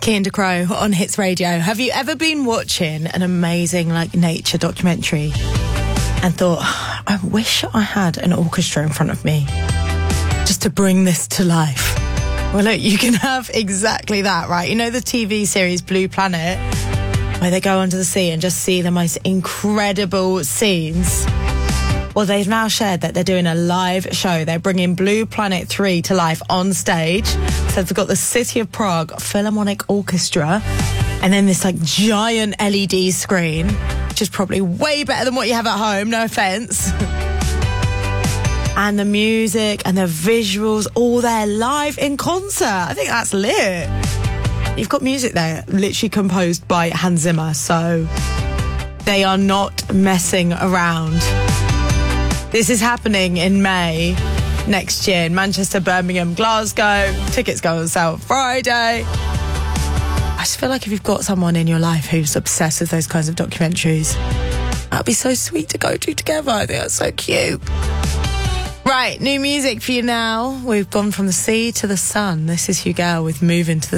Kean De Crow on Hits Radio. Have you ever been watching an amazing nature documentary and thought, I wish I had an orchestra in front of me just to bring this to life? Well, look, you can have exactly that, right? You know the TV series Blue Planet, where they go under the sea and just see the most incredible scenes? Well, they've now shared that they're doing a live show. They're bringing Blue Planet 3 to life on stage. So they've got the City of Prague Philharmonic Orchestra and then this giant LED screen, which is probably way better than what you have at home, no offence. And the music and the visuals, all there live in concert. I think that's lit. You've got music there, literally composed by Hans Zimmer, so they are not messing around. This is happening in May next year in Manchester, Birmingham, Glasgow. Tickets go on sale Friday. I just feel like if you've got someone in your life who's obsessed with those kinds of documentaries, that'd be so sweet to go to together. I think that's so cute. Right, new music for you now. We've gone from the sea to the sun. This is Huguel with Moving to the